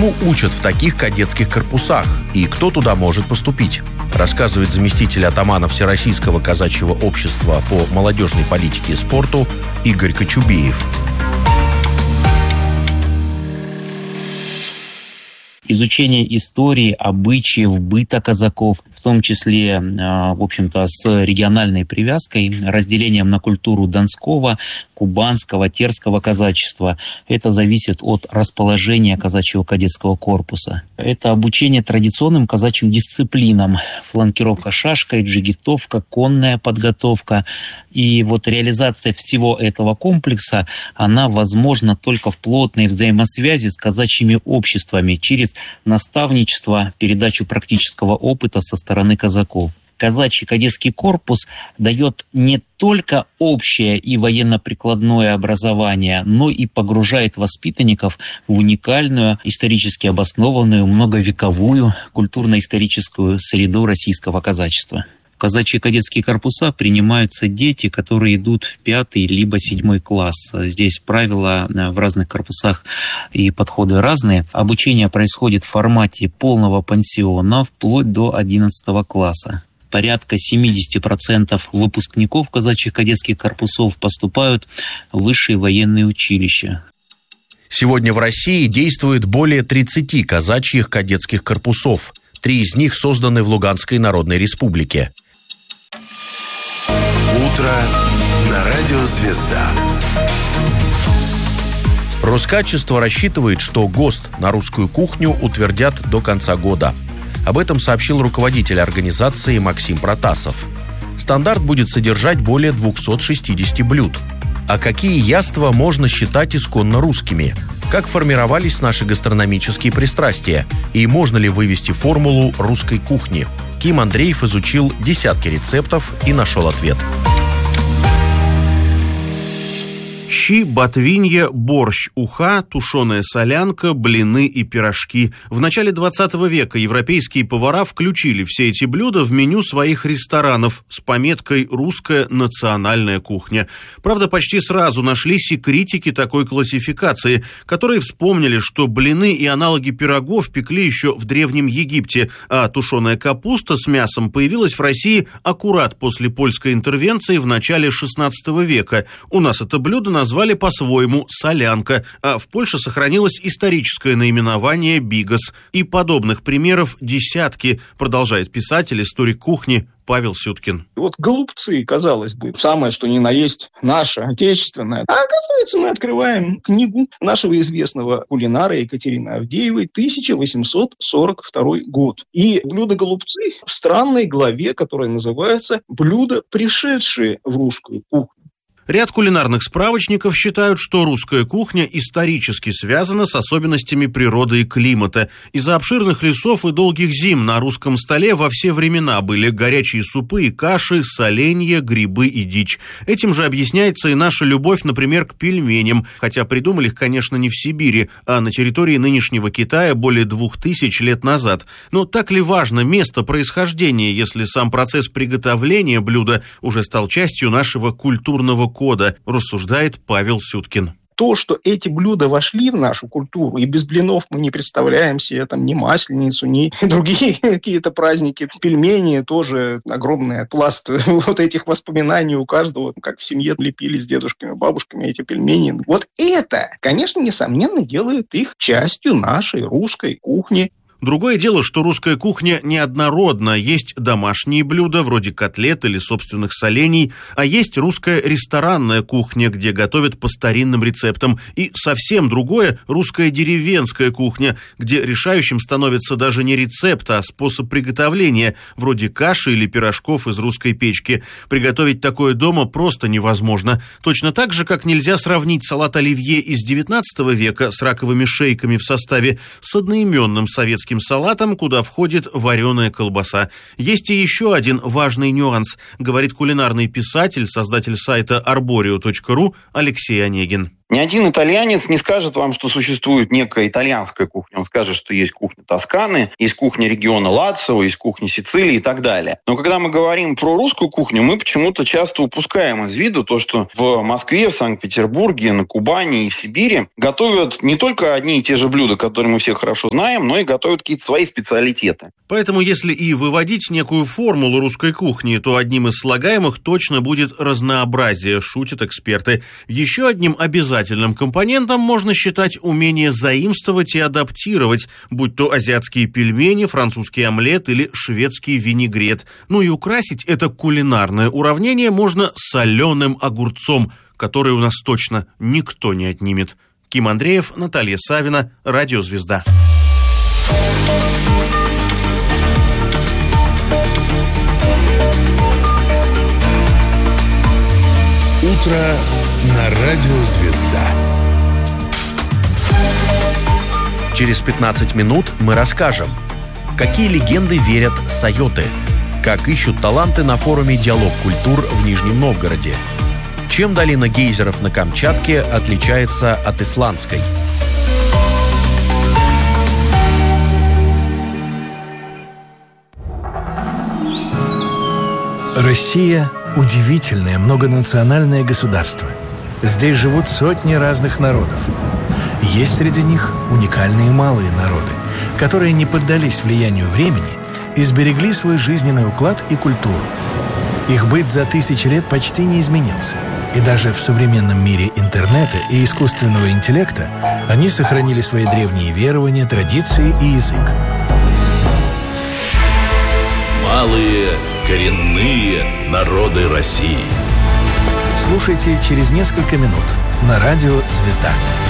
Чему учат в таких кадетских корпусах и кто туда может поступить? Рассказывает заместитель атамана Всероссийского казачьего общества по молодежной политике и спорту Игорь Кочубеев. Изучение истории, обычаев, быта казаков, в том числе, в общем-то, с региональной привязкой, разделением на культуру донского, кубанского, терского казачества. Это зависит от расположения казачьего кадетского корпуса. Это обучение традиционным казачьим дисциплинам. Фланкировка шашкой, джигитовка, конная подготовка. И вот реализация всего этого комплекса, она возможна только в плотной взаимосвязи с казачьими обществами через наставничество, передачу практического опыта со стороны казаков. Казачий кадетский корпус дает не только общее и военно-прикладное образование, но и погружает воспитанников в уникальную, исторически обоснованную, многовековую культурно-историческую среду российского казачества. В казачьи кадетские корпуса принимаются дети, которые идут в 5 либо 7 класс. Здесь правила в разных корпусах и подходы разные. Обучение происходит в формате полного пансиона вплоть до 11 класса. Порядка 70% выпускников казачьих кадетских корпусов поступают в высшие военные училища. Сегодня в России действует более 30 казачьих кадетских корпусов. 3 из них созданы в Луганской Народной Республике. Утро на радио «Звезда». Роскачество рассчитывает, что ГОСТ на русскую кухню утвердят до конца года. Об этом сообщил руководитель организации Максим Протасов. Стандарт будет содержать более 260 блюд. А какие яства можно считать исконно русскими? Как формировались наши гастрономические пристрастия? И можно ли вывести формулу русской кухни? Ким Андреев изучил десятки рецептов и нашел ответ. Щи, ботвинья, борщ, уха, тушеная солянка, блины и пирожки. В начале 20 века европейские повара включили все эти блюда в меню своих ресторанов с пометкой «Русская национальная кухня». Правда, почти сразу нашлись и критики такой классификации, которые вспомнили, что блины и аналоги пирогов пекли еще в Древнем Египте, а тушеная капуста с мясом появилась в России аккурат после польской интервенции в начале 16 века. У нас это блюдо назвали по-своему солянка, а в Польше сохранилось историческое наименование бигос. И подобных примеров десятки, продолжает писатель, историк кухни Павел Сюткин. Вот голубцы, казалось бы, самое что ни на есть наше, отечественное. А оказывается, мы открываем книгу нашего известного кулинара Екатерины Авдеевой, 1842 год. И блюдо голубцы в странной главе, которая называется «Блюда, пришедшие в русскую кухню». Ряд кулинарных справочников считают, что русская кухня исторически связана с особенностями природы и климата. Из-за обширных лесов и долгих зим на русском столе во все времена были горячие супы и каши, соленья, грибы и дичь. Этим же объясняется и наша любовь, например, к пельменям, хотя придумали их, конечно, не в Сибири, а на территории нынешнего Китая более 2000 лет назад. Но так ли важно место происхождения, если сам процесс приготовления блюда уже стал частью нашего культурного кода, рассуждает Павел Сюткин. То, что эти блюда вошли в нашу культуру, и без блинов мы не представляем себе там ни Масленицу, ни другие какие-то праздники. Пельмени тоже огромный пласт вот этих воспоминаний у каждого, как в семье лепили с дедушками, бабушками эти пельмени. Вот это, конечно, несомненно, делает их частью нашей русской кухни. Другое дело, что русская кухня неоднородна. Есть домашние блюда, вроде котлет или собственных солений, а есть русская ресторанная кухня, где готовят по старинным рецептам. И совсем другое – русская деревенская кухня, где решающим становится даже не рецепт, а способ приготовления, вроде каши или пирожков из русской печки. Приготовить такое дома просто невозможно. Точно так же, как нельзя сравнить салат оливье из XIX века с раковыми шейками в составе с одноименным советским салатом, куда входит вареная колбаса. Есть и еще один важный нюанс, говорит кулинарный писатель, создатель сайта arborio.ru Алексей Онегин. Ни один итальянец не скажет вам, что существует некая итальянская кухня. Он скажет, что есть кухня Тосканы, есть кухня региона Лацио, есть кухня Сицилии и так далее. Но когда мы говорим про русскую кухню, мы почему-то часто упускаем из виду то, что в Москве, в Санкт-Петербурге, на Кубани и в Сибири готовят не только одни и те же блюда, которые мы все хорошо знаем, но и готовят какие-то свои специалитеты. Поэтому, если и выводить некую формулу русской кухни, то одним из слагаемых точно будет разнообразие, шутят эксперты. Еще одним обязательным компонентом можно считать умение заимствовать и адаптировать, будь то азиатские пельмени, французский омлет или шведский винегрет. Ну и украсить это кулинарное уравнение можно соленым огурцом, который у нас точно никто не отнимет. Ким Андреев, Наталья Савина, Радио Звезда. Утро на Радио Звезда. Через 15 минут мы расскажем, в какие легенды верят сайоты, как ищут таланты на форуме «Диалог культур» в Нижнем Новгороде, чем долина гейзеров на Камчатке отличается от исландской. Россия – удивительное многонациональное государство. Здесь живут сотни разных народов. Есть среди них уникальные малые народы, которые не поддались влиянию времени и сберегли свой жизненный уклад и культуру. Их быт за тысячи лет почти не изменился. И даже в современном мире интернета и искусственного интеллекта они сохранили свои древние верования, традиции и язык. Малые коренные народы России. Слушайте через несколько минут на Радио «Звезда».